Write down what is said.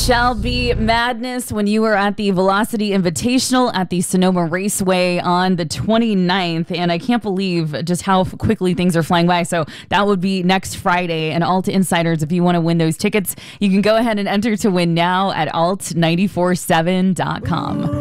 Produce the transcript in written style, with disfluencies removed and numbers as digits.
Shall be madness when you are at the Velocity Invitational at the Sonoma Raceway on the 29th. And I can't believe just how quickly things are flying by. So that would be next Friday. And Alt Insiders, if you want to win those tickets, you can go ahead and enter to win now at alt947.com.